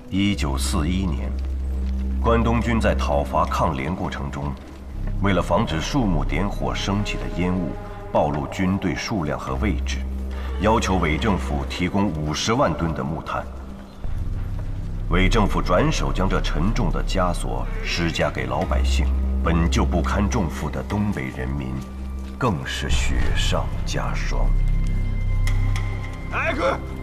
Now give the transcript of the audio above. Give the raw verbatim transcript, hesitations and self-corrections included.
一九四一年，关东军在讨伐抗联过程中，为了防止树木点火升起的烟雾暴露军队数量和位置，要求伪政府提供五十万吨的木炭。伪政府转手将这沉重的枷锁施加给老百姓，本就不堪重负的东北人民，更是雪上加霜。 来，哥！